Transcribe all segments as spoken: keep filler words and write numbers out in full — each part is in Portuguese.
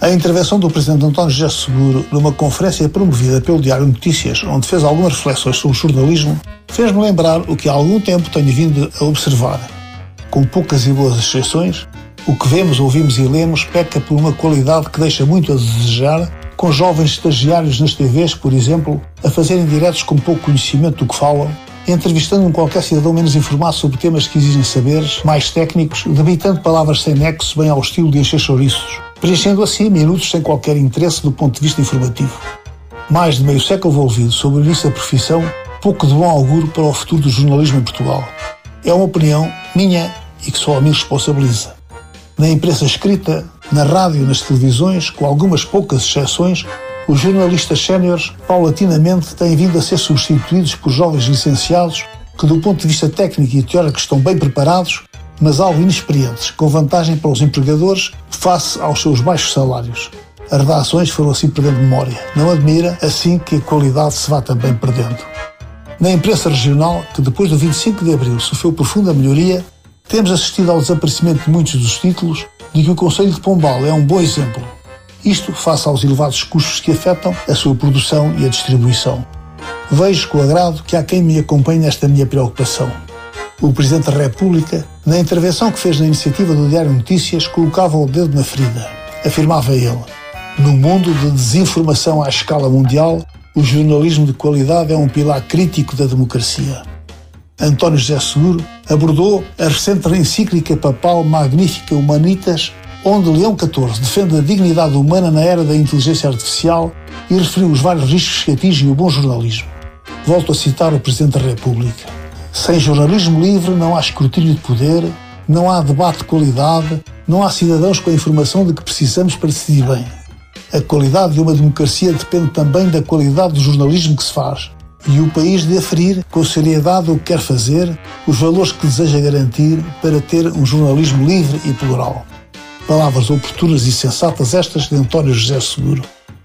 A intervenção do Presidente António José Seguro numa conferência promovida pelo Diário Notícias, onde fez algumas reflexões sobre o jornalismo, fez-me lembrar o que há algum tempo tenho vindo a observar. Com poucas e boas exceções, o que vemos, ouvimos e lemos peca por uma qualidade que deixa muito a desejar, com jovens estagiários nas T Vs, por exemplo, a fazerem diretos com pouco conhecimento do que falam, entrevistando um qualquer cidadão menos informado sobre temas que exigem saberes, mais técnicos, debitando palavras sem nexo bem ao estilo de encher chouriços, preenchendo assim minutos sem qualquer interesse do ponto de vista informativo. Mais de meio século envolvido sobre o início da profissão, pouco de bom auguro para o futuro do jornalismo em Portugal. É uma opinião minha e que só a mim responsabiliza. Na imprensa escrita, na rádio e nas televisões, com algumas poucas exceções, os jornalistas séniores paulatinamente têm vindo a ser substituídos por jovens licenciados que, do ponto de vista técnico e teórico, estão bem preparados, mas algo inexperientes, com vantagem para os empregadores face aos seus baixos salários. As redações foram assim perdendo memória. Não admira, assim, que a qualidade se vá também perdendo. Na imprensa regional, que depois do vinte e cinco de abril sofreu profunda melhoria, temos assistido ao desaparecimento de muitos dos títulos, de que o Conselho de Pombal é um bom exemplo. Isto face aos elevados custos que afetam a sua produção e a distribuição. Vejo com agrado que há quem me acompanhe nesta minha preocupação. O Presidente da República, na intervenção que fez na iniciativa do Diário Notícias, colocava o dedo na ferida. Afirmava ele: no mundo de desinformação à escala mundial, o jornalismo de qualidade é um pilar crítico da democracia. António José Seguro abordou a recente encíclica papal Magnificat Humanitas, onde Leão catorze defende a dignidade humana na era da inteligência artificial e referiu os vários riscos que atingem o bom jornalismo. Volto a citar o Presidente da República: sem jornalismo livre não há escrutínio de poder, não há debate de qualidade, não há cidadãos com a informação de que precisamos para decidir bem. A qualidade de uma democracia depende também da qualidade do jornalismo que se faz, e o país de aferir com seriedade o que quer fazer, os valores que deseja garantir para ter um jornalismo livre e plural. Palavras oportunas e sensatas estas de António José Seguro.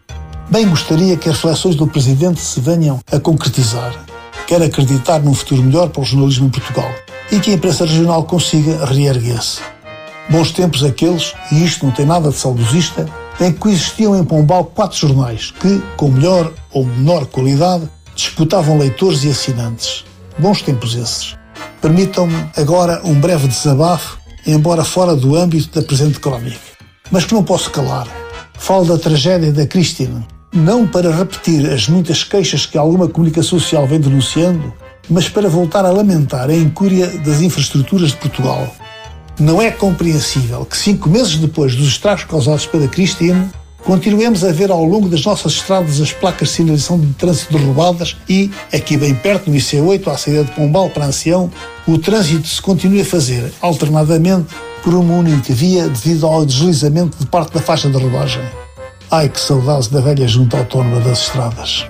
Bem gostaria que as reflexões do Presidente se venham a concretizar. Quero acreditar num futuro melhor para o jornalismo em Portugal e que a imprensa regional consiga reerguer-se. Bons tempos aqueles, e isto não tem nada de saudosista, em que coexistiam em Pombal quatro jornais que, com melhor ou menor qualidade, disputavam leitores e assinantes. Bons tempos esses. Permitam-me agora um breve desabafo, embora fora do âmbito da presente crónica, mas que não posso calar. Falo da tragédia da Cristina, não para repetir as muitas queixas que alguma comunicação social vem denunciando, mas para voltar a lamentar a incúria das infraestruturas de Portugal. Não é compreensível que cinco meses depois dos estragos causados pela Cristina, continuemos a ver ao longo das nossas estradas as placas de sinalização de trânsito derrubadas e, aqui bem perto no I C oito, à saída de Pombal para Ancião, o trânsito se continue a fazer, alternadamente, por uma única via devido ao deslizamento de parte da faixa de rodagem. Ai, que saudades da velha Junta Autónoma das Estradas!